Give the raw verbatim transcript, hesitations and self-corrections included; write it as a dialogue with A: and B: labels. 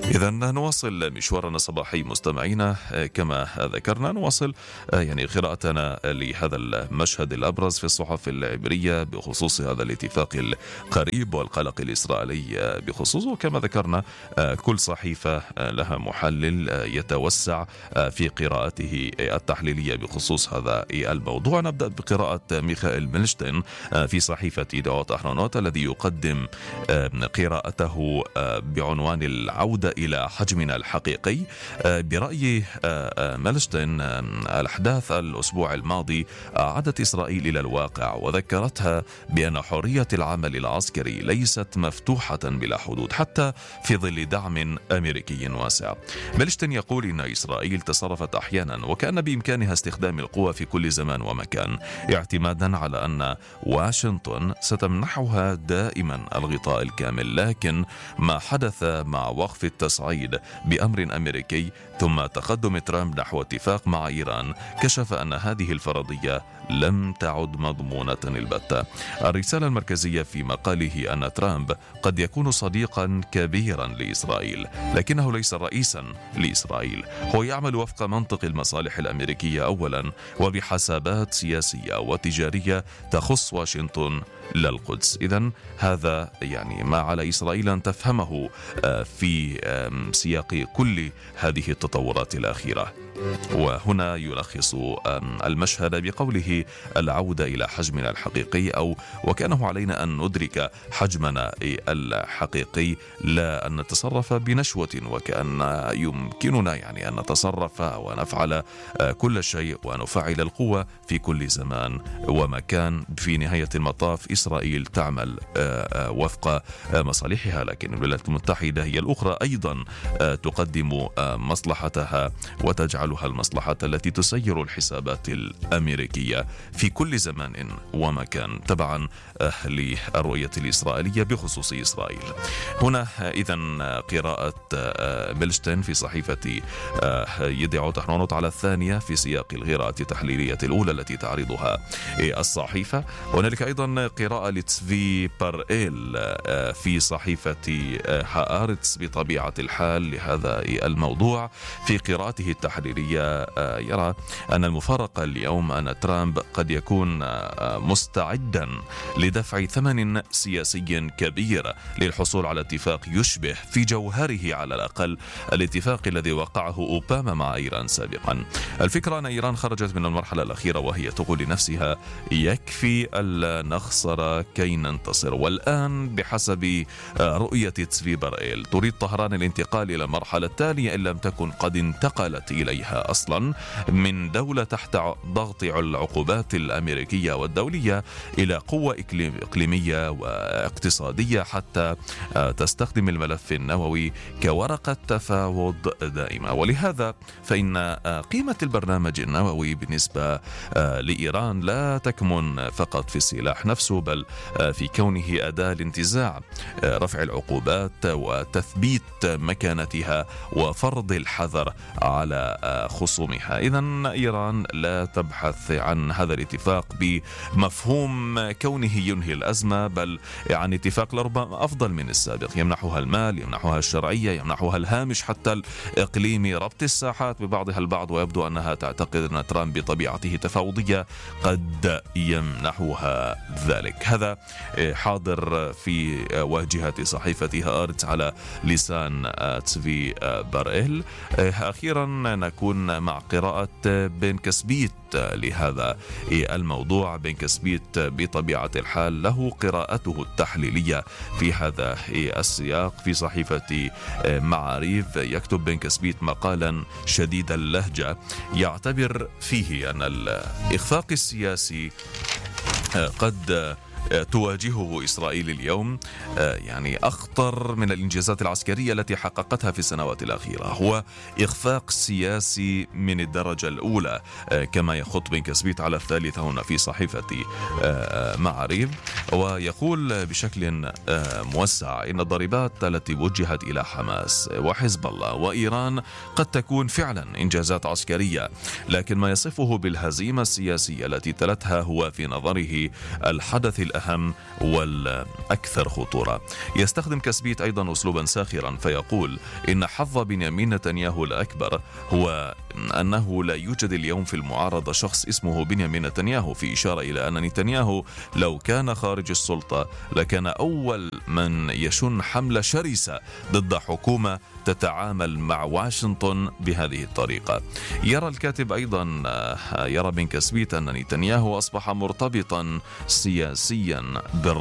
A: إذا نواصل مشوارنا الصباحي مستمعينا، كما ذكرنا نواصل يعني قراءتنا لهذا المشهد الأبرز في الصحف العبرية بخصوص هذا الاتفاق القريب والقلق الإسرائيلي بخصوصه. كما ذكرنا كل صحيفة لها محلل يتوسع في قراءته التحليلية بخصوص هذا الموضوع. نبدأ بقراءة ميخائيل ميلشتين في صحيفة يدعوت أحرونوت الذي يقدم قراءته بعنوان العودة إلى حجمنا الحقيقي. برأي ميلشتين الأحداث الأسبوع الماضي عادت إسرائيل إلى الواقع وذكرتها بأن حرية العمل العسكري ليست مفتوحة بلا حدود حتى في ظل دعم أمريكي واسع. ميلشتين يقول إن إسرائيل تصرفت أحيانا وكان بإمكانها استخدام القوة في كل زمان ومكان اعتمادا على أن واشنطن ستمنحها دائما الغطاء الكامل، لكن ما حدث مع وقف التصعيد بأمر أمريكي ثم تقدم ترامب نحو اتفاق مع إيران كشف أن هذه الفرضية لم تعد مضمونة البتة. الرسالة المركزية في مقاله أن ترامب قد يكون صديقا كبيرا لإسرائيل لكنه ليس رئيسا لإسرائيل، هو يعمل وفق منطق المصالح الأمريكية أولا وبحسابات سياسية وتجارية تخص واشنطن لا القدس. إذن هذا يعني ما على إسرائيل أن تفهمه في سياق كل هذه التطورات الأخيرة. وهنا يلخص المشهد بقوله العودة إلى حجمنا الحقيقي، أو وكأنه علينا أن ندرك حجمنا الحقيقي لا أن نتصرف بنشوة، وكأن يمكننا يعني أن نتصرف ونفعل كل شيء ونفعل القوة في كل زمان ومكان. في نهاية المطاف إسرائيل تعمل وفق مصالحها، لكن الولايات المتحدة هي الأخرى أيضا تقدم مصلحتها وتجعلها المصلحة التي تسير الحسابات الأمريكية في كل زمان ومكان تبعا للرؤية الإسرائيلية بخصوص إسرائيل. هنا إذن قراءة ميلشتين في صحيفة يدعوت أحرونوت على الثانية في سياق القراءة التحليلية الأولى التي تعرضها الصحيفة. هنالك أيضا قراءة لتسفي بارئيل في صحيفة هآرتس بطبيعة الحال لهذا الموضوع. في قراءته التحليلية يرى أن المفارقة اليوم أن ترامب قد يكون مستعدا لدفع ثمن سياسي كبير للحصول على اتفاق يشبه في جوهره على الأقل الاتفاق الذي وقعه أوباما مع إيران سابقا. الفكرة أن إيران خرجت من المرحلة الأخيرة وهي تقول لنفسها يكفي ألا نخسر كي ننتصر، والآن بحسب رؤية تسفي بارئيل تريد طهران الانتقال إلى المرحلة التالية إن لم تكن قد انتقلت إليها أصلا من دولة تحت ضغط العقوبات الأمريكية والدولية إلى قوة إقليمية واقتصادية حتى تستخدم الملف النووي كورقة تفاوض دائمة. ولهذا فإن قيمة البرنامج النووي بالنسبة لإيران لا تكمن فقط في السلاح نفسه بل في كونه أداة لانتزاع رفع العقوبات وتثبيت مكانتها وفرض الحذر على خصومها. إذن إيران لا تبحث عن هذا الاتفاق بمفهوم كونه ينهي الأزمة، بل عن اتفاق لربما أفضل من السابق يمنحها المال، يمنحها الشرعية، يمنحها الهامش حتى الإقليمي، ربط الساحات ببعضها البعض. ويبدو أنها تعتقد أن ترامب بطبيعته تفاوضية قد يمنحها ذلك. هذا حاضر في واجهة صحيفة هآرتس على لسان تسفي بارئيل. أخيرا نكون مع قراءة بن كسبيت لهذا الموضوع. بن كسبيت بطبيعة الحال له قراءته التحليلية في هذا السياق في صحيفة معاريف. يكتب بن كسبيت مقالا شديد اللهجة يعتبر فيه أن الإخفاق السياسي قد تواجهه إسرائيل اليوم يعني أخطر من الإنجازات العسكرية التي حققتها في السنوات الأخيرة، هو إخفاق سياسي من الدرجة الأولى كما يخط بن كسبيت على الثالثة هنا في صحيفة معاريف. ويقول بشكل موسع إن الضربات التي وجهت إلى حماس وحزب الله وإيران قد تكون فعلا إنجازات عسكرية، لكن ما يصفه بالهزيمة السياسية التي تلتها هو في نظره الحدث الأهم والأكثر خطورة. يستخدم كسبيت أيضا أسلوبا ساخرا فيقول إن حظ بنيامين نتنياهو الأكبر هو أنه لا يوجد اليوم في المعارضة شخص اسمه بنيامين نتنياهو، في إشارة إلى أن نتنياهو لو كان خارج السلطة لكان أول من يشن حملة شرسة ضد حكومة تتعامل مع واشنطن بهذه الطريقة. يرى الكاتب أيضا يرى بن كسبيت أن نتنياهو أصبح مرتبطا سياسيا بالرئيس